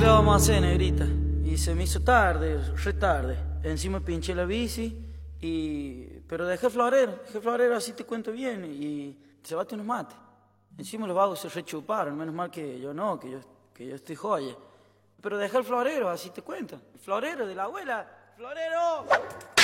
le vamos a hacer, negrita? Y se me hizo tarde, re tarde. Encima pinché la bici pero dejé el florero, así te cuento bien, y se bate unos mates. Encima los vagos se rechuparon, menos mal que yo no, que yo estoy joya. Pero dejé el florero, así te cuento. El florero de la abuela. ¡Florero!